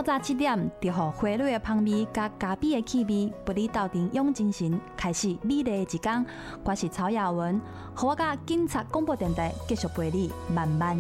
透早7点，就让花蕊的香味甲咖啡的气味，陪你斗阵养精神，开始美丽的一天。我是曹雅文，和我甲警察广播电台继续陪你慢慢